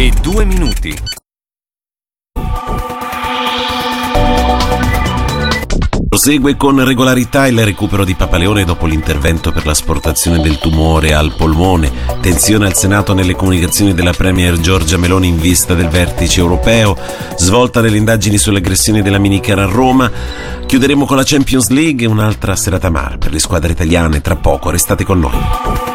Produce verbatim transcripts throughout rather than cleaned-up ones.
e due minuti. Prosegue con regolarità il recupero di Papaleone dopo l'intervento per l'asportazione del tumore al polmone. Tensione al Senato nelle comunicazioni della Premier Giorgia Meloni in vista del vertice europeo. Svolta nelle indagini sulle aggressioni della minicara a Roma. Chiuderemo con la Champions League e un'altra serata amara per le squadre italiane. Tra poco, restate con noi.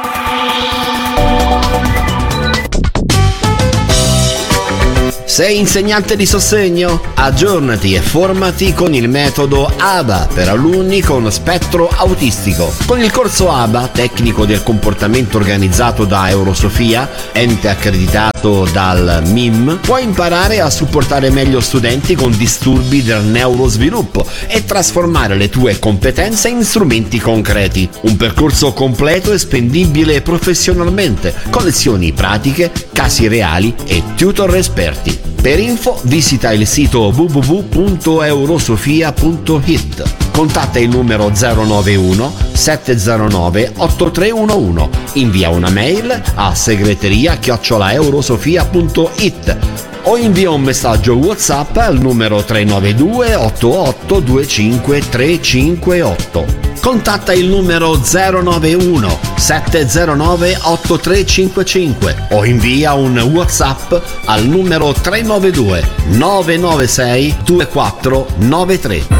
Sei insegnante di sostegno? Aggiornati e formati con il metodo A B A per alunni con spettro autistico. Con il corso A B A, tecnico del comportamento organizzato da Eurosofia, ente accreditato dal M I M, puoi imparare a supportare meglio studenti con disturbi del neurosviluppo e trasformare le tue competenze in strumenti concreti. Un percorso completo e spendibile professionalmente, con lezioni pratiche, casi reali e tutor esperti. Per info visita il sito w w w punto eurosofia punto i t. Contatta il numero zero nove uno sette zero nove otto tre uno uno. Invia una mail a segreteria chiocciola eurosofia punto i t o invia un messaggio WhatsApp al numero tre nove due otto otto due cinque tre cinque otto. Contatta il numero zero nove uno sette zero nove otto tre cinque cinque o invia un WhatsApp al numero tre nove due nove nove sei due quattro nove tre.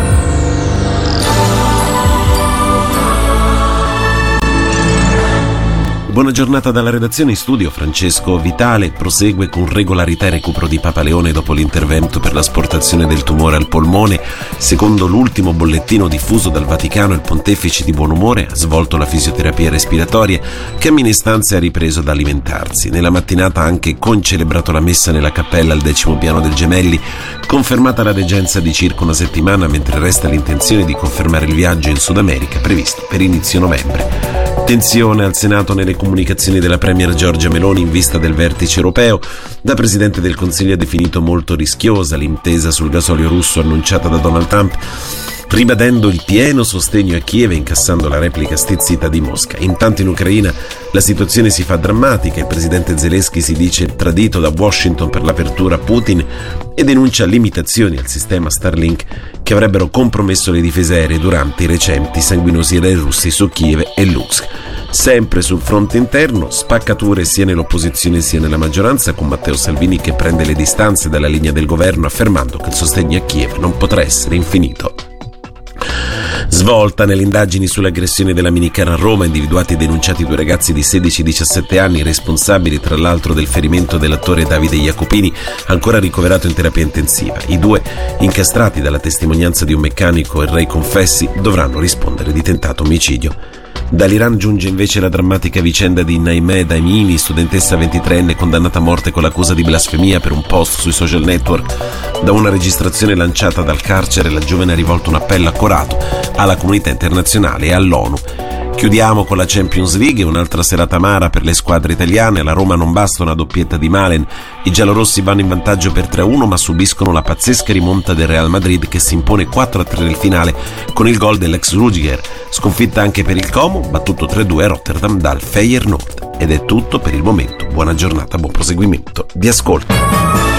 Buona giornata dalla redazione. In studio Francesco Vitale. Prosegue con regolarità il recupero di Papaleone dopo l'intervento per l'asportazione del tumore al polmone. Secondo l'ultimo bollettino diffuso dal Vaticano, il pontefice di buon umore ha svolto la fisioterapia respiratoria, cammina in stanza e ha ripreso ad alimentarsi. Nella mattinata ha anche concelebrato la messa nella cappella al decimo piano del Gemelli, confermata la degenza di circa una settimana, mentre resta l'intenzione di confermare il viaggio in Sud America previsto per inizio novembre. Tensione al Senato nelle comunicazioni della Premier Giorgia Meloni in vista del vertice europeo. Da Presidente del Consiglio ha definito molto rischiosa l'intesa sul gasolio russo annunciata da Donald Trump, ribadendo il pieno sostegno a Kiev e incassando la replica stizzita di Mosca. Intanto in Ucraina la situazione si fa drammatica. Il presidente Zelensky si dice tradito da Washington per l'apertura a Putin e denuncia limitazioni al sistema Starlink che avrebbero compromesso le difese aeree durante i recenti sanguinosi raid russi su Kiev e Lutsk. Sempre sul fronte interno, spaccature sia nell'opposizione sia nella maggioranza, con Matteo Salvini che prende le distanze dalla linea del governo affermando che il sostegno a Kiev non potrà essere infinito. Svolta nelle indagini sulle aggressioni della minicara a Roma, individuati e denunciati due ragazzi di sedici diciassette anni, responsabili tra l'altro del ferimento dell'attore Davide Jacopini, ancora ricoverato in terapia intensiva. I due, incastrati dalla testimonianza di un meccanico e rei confessi, dovranno rispondere di tentato omicidio. Dall'Iran giunge invece la drammatica vicenda di Naimeh Daimini, studentessa ventitreenne condannata a morte con l'accusa di blasfemia per un post sui social network. Da una registrazione lanciata dal carcere, la giovane ha rivolto un appello accorato alla comunità internazionale e all'ONU. Chiudiamo con la Champions League e un'altra serata amara per le squadre italiane. Alla Roma non basta una doppietta di Malen. I giallorossi vanno in vantaggio per tre a uno, ma subiscono la pazzesca rimonta del Real Madrid che si impone quattro a tre nel finale con il gol dell'ex Rudiger. Sconfitta anche per il Como, battuto tre a due a Rotterdam dal Feyenoord. Ed è tutto per il momento. Buona giornata, buon proseguimento di ascolto.